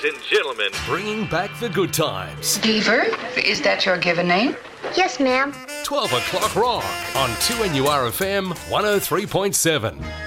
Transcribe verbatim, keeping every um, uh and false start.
and gentlemen, bringing back the good times. Beaver, is that your given name? Yes, ma'am. twelve o'clock rock on two N U R F M one oh three point seven.